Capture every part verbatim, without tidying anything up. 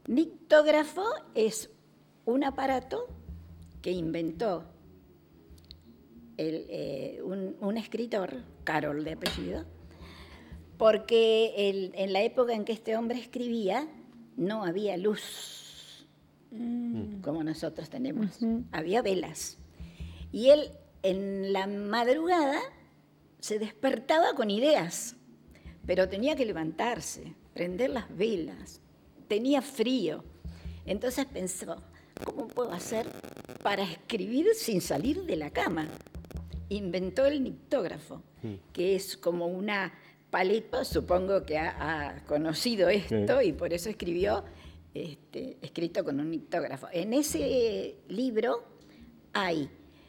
Nictógrafo es un aparato que inventó el, eh, un, un escritor, Carol de apellido, porque el, en la época en que este hombre escribía no había luz, mm. como nosotros tenemos, uh-huh. había velas. Y él en la madrugada se despertaba con ideas, pero tenía que levantarse, prender las velas, tenía frío. Entonces pensó, ¿cómo puedo hacer para escribir sin salir de la cama? Inventó el nictógrafo, sí. que es como una paleta, supongo que ha, ha conocido esto sí. y por eso escribió, este, escrito con un nictógrafo. En ese libro hay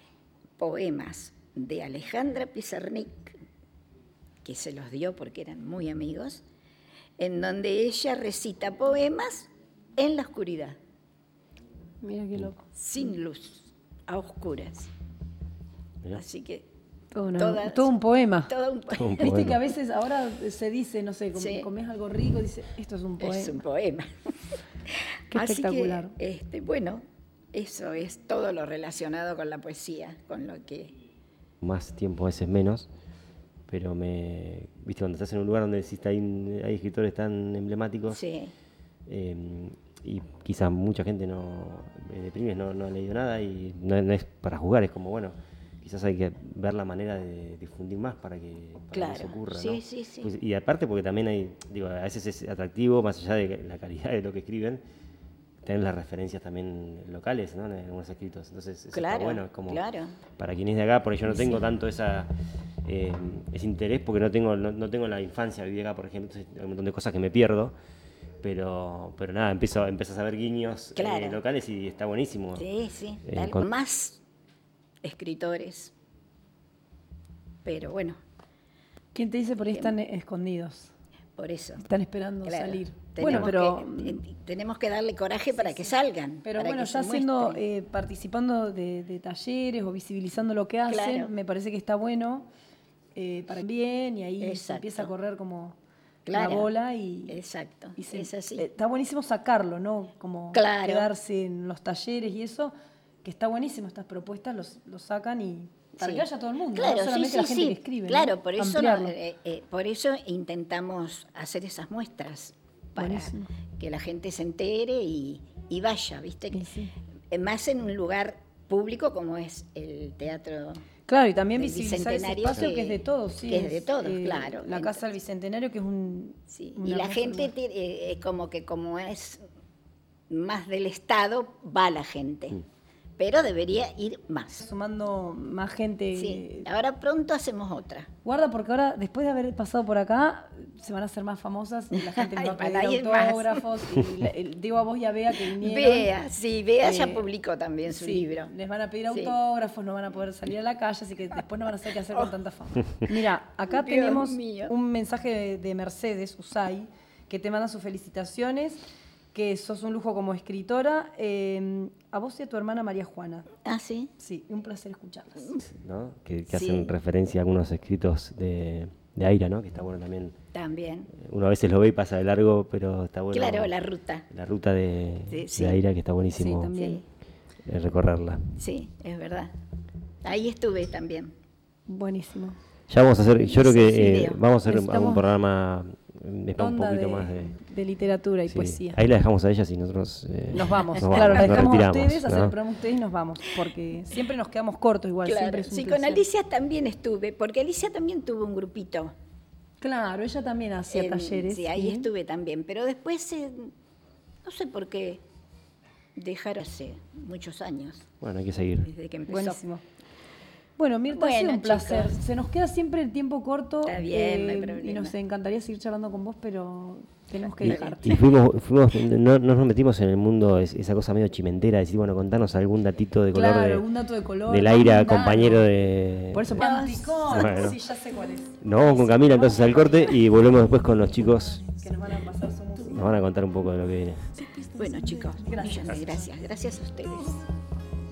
poemas de Alejandra Pizarnik, que se los dio porque eran muy amigos, en donde ella recita poemas en la oscuridad. Mira qué loco. Sin luz, a oscuras. Mira. Así que... Todo, una, todas, todo un poema. Todo un poema. Viste poema. Que a veces ahora se dice, no sé, com- sí. comés algo rico, dice, esto es un poema. Es un poema. Qué Así espectacular. Que, este, bueno, eso es todo lo relacionado con la poesía, con lo que... Más tiempo, a veces menos, pero me... Viste, cuando estás en un lugar donde existe, hay, hay escritores tan emblemáticos, sí. eh, y quizás mucha gente no, me deprimes, no, no ha leído nada y no, no es para jugar, es como, bueno... Quizás hay que ver la manera de difundir más para que, para claro, que eso ocurra, sí, ¿no? sí, sí. Pues, y aparte porque también hay, digo, a veces es atractivo, más allá de la calidad de lo que escriben, tener las referencias también locales, ¿no? En algunos escritos. Entonces, eso claro, está bueno. Es como, claro. Para quien es de acá, porque yo no tengo sí. tanto esa, eh, ese interés, porque no tengo, no, no tengo la infancia vivida acá, por ejemplo, entonces hay un montón de cosas que me pierdo. Pero, pero nada, empiezo, empiezo a ver guiños claro. eh, locales y está buenísimo. Sí, sí. Eh, con... Más escritores. Pero bueno. ¿Quién te dice por ahí están escondidos? Por eso. Están esperando claro. salir. Tenemos bueno, pero que, eh, tenemos que darle coraje sí, para sí. que salgan. Pero bueno, ya haciendo, eh, participando de, de talleres o visibilizando lo que hacen, claro. me parece que está bueno eh, para el bien y ahí Exacto. empieza a correr como claro. la bola y. Exacto. Y se, es así. Eh, está buenísimo sacarlo, ¿no? Como claro. quedarse en los talleres y eso, que está buenísimo estas propuestas, los, los sacan y. Para sí. que haya todo el mundo, claro, no solamente sí, sí, la gente sí. que escribe. Claro, ¿no? por eso, no, eh, eh, por eso intentamos hacer esas muestras, para Buenísimo. Que la gente se entere y, y vaya, ¿viste? Sí, sí. Más en un lugar público como es el teatro. Claro, y también visibilizar ese espacio que, que es de todos, sí. Que es de todos, eh, claro. La Entonces, Casa del Bicentenario, que es un... Sí, y la gente, tiene, eh, como que como es más del Estado, va la gente. Mm. Pero debería ir más. Sumando más gente. Sí, ahora pronto hacemos otra. Guarda, porque ahora, después de haber pasado por acá, se van a hacer más famosas y la gente les va a pedir autógrafos. Y la, el, digo a vos y a Bea que vinieron. Bea, sí, Bea eh, ya publicó también su sí, libro. Les van a pedir sí. autógrafos, no van a poder salir a la calle, así que después no van a saber qué hacer oh. con tanta fama. Mira, acá Dios tenemos mío. un mensaje de, de Mercedes Usay, que te manda sus felicitaciones, que sos un lujo como escritora, eh, a vos y a tu hermana María Juana. Ah, ¿sí? Sí, un placer escucharlas. ¿No? Que, que sí. hacen referencia a algunos escritos de, de Aira, ¿no? Que está bueno también. También. Uno a veces lo ve y pasa de largo, pero está bueno. Claro, la ruta. La ruta de, sí, sí. de Aira, que está buenísimo sí, también. Eh, recorrerla. Sí, es verdad. Ahí estuve también. Buenísimo. Ya vamos a hacer, yo creo que eh, vamos a hacer Necesitamos un programa... Después un poquito de, más de, de literatura y sí. poesía. Ahí la dejamos a ellas y nosotros eh, nos vamos. Nos claro, vamos, la dejamos a ustedes, ¿no? hacer el programa ustedes y nos vamos, porque siempre nos quedamos cortos igual. Claro. Siempre es un sí, placer. con Alicia también estuve, porque Alicia también tuvo un grupito. Claro, ella también hacía en, talleres. Sí, ahí ¿sí? estuve también, pero después, eh, no sé por qué dejar hace muchos años. Bueno, hay que seguir. Desde que empezó. Buenísimo. Bueno, Mirta, bueno, ha sido un placer. chicos. Se nos queda siempre el tiempo corto. Está bien, eh, no hay problema. Y nos encantaría seguir charlando con vos, pero tenemos que dejarte. Y, y fuimos, fuimos no, no nos metimos en el mundo, esa cosa medio chimentera, decir, bueno, contanos algún datito de color. Claro, de, algún dato de color. Del Aira, compañero de... Por eso, Panticón. Bueno. Sí, ya sé cuál es. Nos vamos con Camila entonces al corte y volvemos después con los chicos. Que nos van a pasar su música. Nos van a contar un poco de lo que viene. Bueno, chicos, gracias. Millones de gracias. Gracias a ustedes.